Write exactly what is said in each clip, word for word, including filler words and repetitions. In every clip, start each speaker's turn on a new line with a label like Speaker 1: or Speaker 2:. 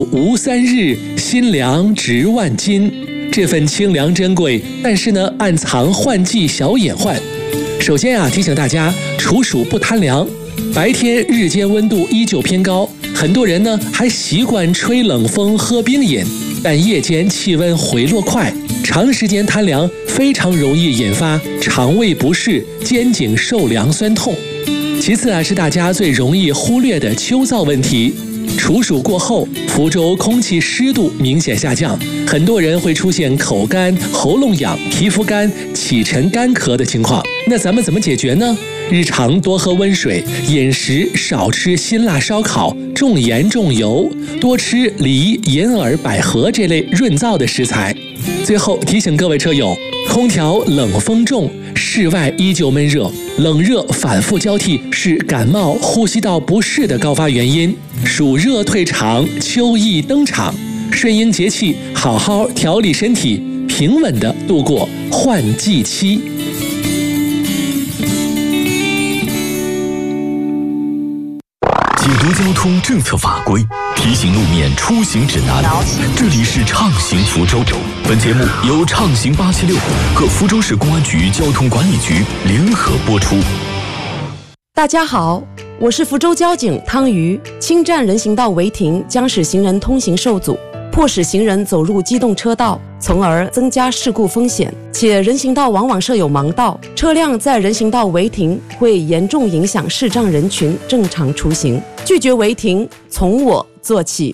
Speaker 1: 吴三日，新粮值万金。这份清凉珍贵，但是呢，暗藏换季小隐患。首先啊，提醒大家处暑不贪凉。白天日间温度依旧偏高，很多人呢还习惯吹冷风、喝冰饮，但夜间气温回落快，长时间贪凉非常容易引发肠胃不适、肩颈受凉酸痛。其次啊，是大家最容易忽略的秋燥问题。处暑过后，福州空气湿度明显下降，很多人会出现口干、喉咙痒、皮肤干、起沉干咳的情况。那咱们怎么解决呢？日常多喝温水，饮食少吃辛辣烧烤、重盐重油，多吃梨、银耳、百合这类润燥的食材。最后提醒各位车友，空调冷风重，室外依旧闷热，冷热反复交替是感冒、呼吸道不适的高发原因。暑热退场，秋意登场，顺应节气，好好调理身体，平稳地度过换季期。
Speaker 2: 解读交通政策法规，提醒路面出行指南。这里是畅行福州。本节目由畅行八七六和福州市公安局交通管理局联合播出。
Speaker 3: 大家好，我是福州交警汤瑜。侵占人行道违停将使行人通行受阻，迫使行人走入机动车道，从而增加事故风险。且人行道往往设有盲道，车辆在人行道违停会严重影响视障人群正常出行。拒绝违停，从我做起。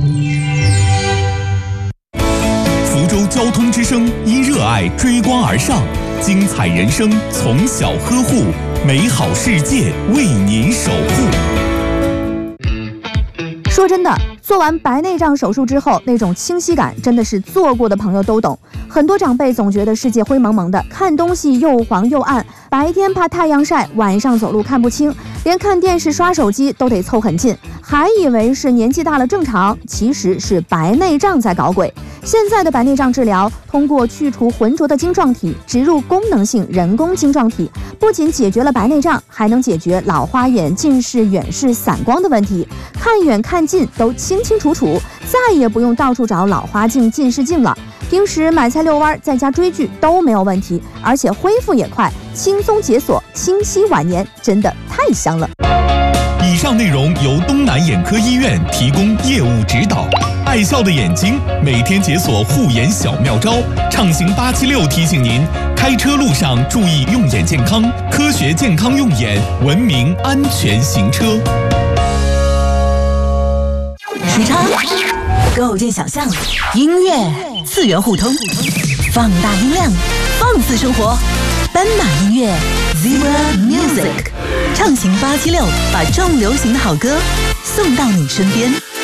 Speaker 4: 福州交通之声因热爱追光而上，精彩人生从小呵护，美好世界为您守护。
Speaker 5: 说真的，做完白内障手术之后，那种清晰感真的是做过的朋友都懂。很多长辈总觉得世界灰蒙蒙的，看东西又黄又暗，白天怕太阳晒，晚上走路看不清，连看电视刷手机都得凑很近，还以为是年纪大了正常，其实是白内障在搞鬼。现在的白内障治疗，通过去除浑浊的晶状体，植入功能性人工晶状体，不仅解决了白内障，还能解决老花眼、近视、远视、散光的问题，看远看近都清清楚楚，再也不用到处找老花镜、近视镜了。平时买菜遛弯，在家追剧都没有问题，而且恢复也快，轻松解锁，清晰晚年，真的太香了。
Speaker 4: 以上内容由东南眼科医院提供业务指导。爱笑的眼睛，每天解锁护眼小妙招。畅行八七六提醒您，开车路上注意用眼健康，科学健康用眼，文明安全行车。
Speaker 6: 时差构建想象，音乐次元互通，放大音量，放肆生活。斑马音乐 Zebra Music， 畅行八七六，把重流行的好歌送到你身边。